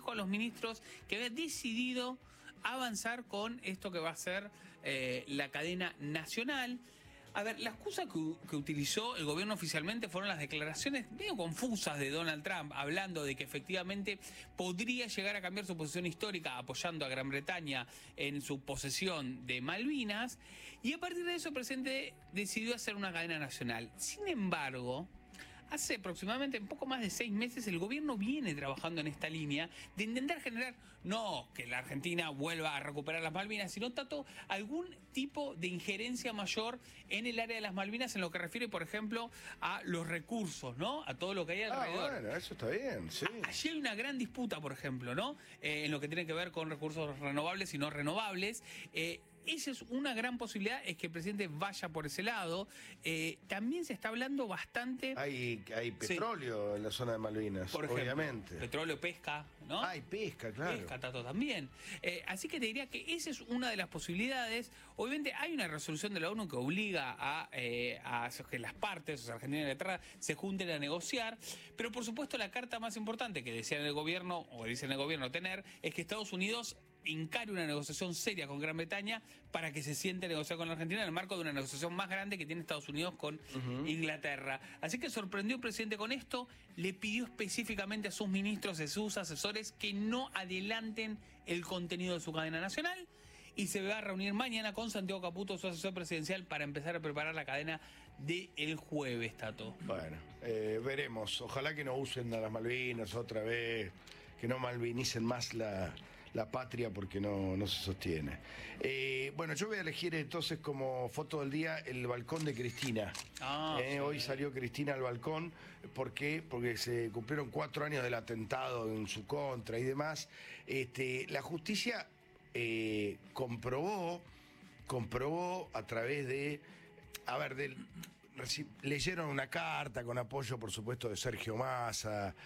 dijo a los ministros que había decidido avanzar con esto que va a ser la cadena nacional. A ver, la excusa que utilizó el gobierno oficialmente fueron las declaraciones medio confusas de Donald Trump, hablando de que efectivamente podría llegar a cambiar su posición histórica apoyando a Gran Bretaña en su posesión de Malvinas, y a partir de eso el presidente decidió hacer una cadena nacional. Sin embargo, hace aproximadamente un poco más de 6 meses el gobierno viene trabajando en esta línea de intentar generar, no que la Argentina vuelva a recuperar las Malvinas, sino tanto algún tipo de injerencia mayor en el área de las Malvinas, en lo que refiere, por ejemplo, a los recursos, ¿no? A todo lo que hay alrededor. Bueno, eso está bien, sí. Allí hay una gran disputa, por ejemplo, ¿no? En lo que tiene que ver con recursos renovables y no renovables. Esa es una gran posibilidad, es que el presidente vaya por ese lado. También se está hablando bastante... Hay petróleo en la zona de Malvinas, por ejemplo, obviamente. Petróleo, pesca, ¿no? Hay pesca, claro. Pesca, Tato, también. Así que te diría que esa es una de las posibilidades. Obviamente hay una resolución de la ONU que obliga a que las partes, o sea, Argentina y Inglaterra, se junten a negociar. Pero por supuesto la carta más importante que decían el gobierno, o dicen el gobierno tener, es que Estados Unidos encare una negociación seria con Gran Bretaña para que se siente a negociar con la Argentina en el marco de una negociación más grande que tiene Estados Unidos con Inglaterra. Así que sorprendió el presidente con esto, le pidió específicamente a sus ministros, a sus asesores, que no adelanten el contenido de su cadena nacional, y se va a reunir mañana con Santiago Caputo, su asesor presidencial, para empezar a preparar la cadena del jueves, Tato. Bueno, veremos. Ojalá que no usen a las Malvinas otra vez, que no malvinicen más la patria, porque no se sostiene. Bueno, yo voy a elegir entonces como foto del día el balcón de Cristina. Sí. Hoy salió Cristina al balcón. ¿Por qué? Porque se cumplieron 4 años del atentado en su contra y demás. La justicia comprobó a través de... A ver, leyeron una carta con apoyo, por supuesto, de Sergio Massa,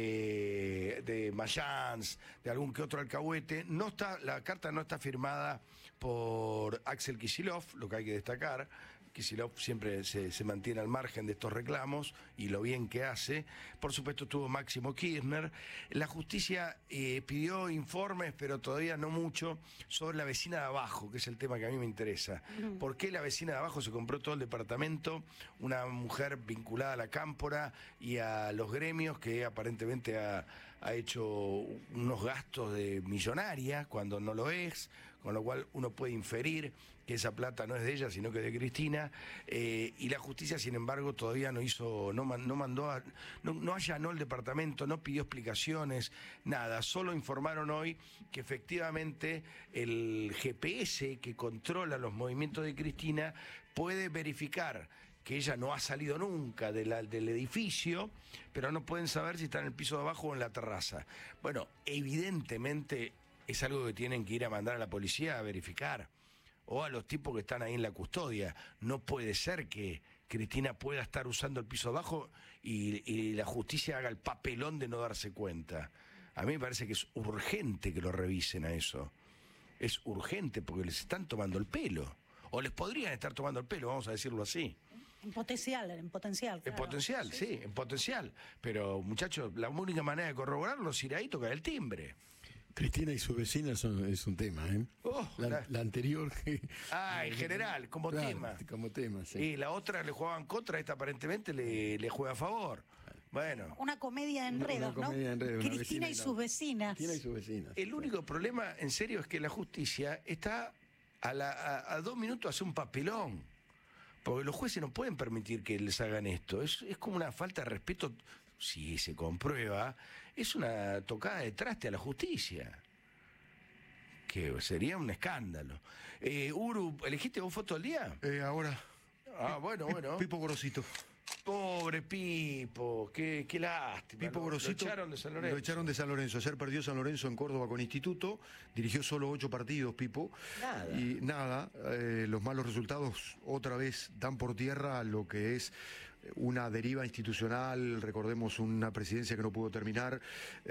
de Mayans, de algún que otro alcahuete. La carta no está firmada por Axel Kicillof, lo que hay que destacar. Kicillof siempre se mantiene al margen de estos reclamos y lo bien que hace. Por supuesto estuvo Máximo Kirchner. La justicia pidió informes, pero todavía no mucho, sobre la vecina de abajo, que es el tema que a mí me interesa. ¿Por qué la vecina de abajo se compró todo el departamento? Una mujer vinculada a la cámpora y a los gremios, que aparentemente ha hecho unos gastos de millonaria cuando no lo es, con lo cual uno puede inferir que esa plata no es de ella, sino que de Cristina, y la justicia, sin embargo, todavía no allanó el departamento, no pidió explicaciones, nada. Solo informaron hoy que efectivamente el GPS que controla los movimientos de Cristina puede verificar que ella no ha salido nunca del edificio, pero no pueden saber si está en el piso de abajo o en la terraza. Bueno, evidentemente es algo que tienen que ir a mandar a la policía a verificar, o a los tipos que están ahí en la custodia. No puede ser que Cristina pueda estar usando el piso abajo y la justicia haga el papelón de no darse cuenta. A mí me parece que es urgente que lo revisen a eso. Es urgente porque les están tomando el pelo. O les podrían estar tomando el pelo, vamos a decirlo así. En potencial. Claro. En potencial, sí, en potencial. Pero, muchachos, la única manera de corroborarlo es ir ahí y tocar el timbre. Cristina y sus vecinas es un tema, ¿eh? La anterior... en general, como tema. Como tema, sí. Y la otra le jugaban contra, esta aparentemente le juega a favor. Bueno. Una comedia de enredos, ¿no? Cristina y sus vecinas. Cristina y sus vecinas. El único problema, en serio, es que la justicia está a 2 minutos de hacer un papelón. Porque los jueces no pueden permitir que les hagan esto. Es como una falta de respeto. Si se comprueba, es una tocada de traste a la justicia, que sería un escándalo. Uru, ¿elegiste vos foto del día? Ahora. Bueno. Pipo Gorosito. Pobre Pipo, qué lástima. Pipo Gorosito lo echaron de San Lorenzo. Lo echaron de San Lorenzo. Ayer perdió San Lorenzo en Córdoba con Instituto. Dirigió solo 8 partidos, Pipo. Nada. Los malos resultados otra vez dan por tierra lo que es una deriva institucional. Recordemos una presidencia que no pudo terminar.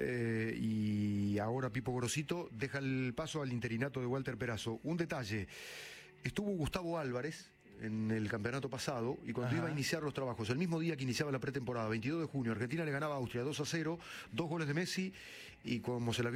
Y ahora Pipo Gorosito deja el paso al interinato de Walter Perazo. Un detalle. Estuvo Gustavo Álvarez en el campeonato pasado, y cuando iba a iniciar los trabajos, el mismo día que iniciaba la pretemporada, 22 de junio, Argentina le ganaba a Austria 2-0, 2 goles de Messi, y como se la vio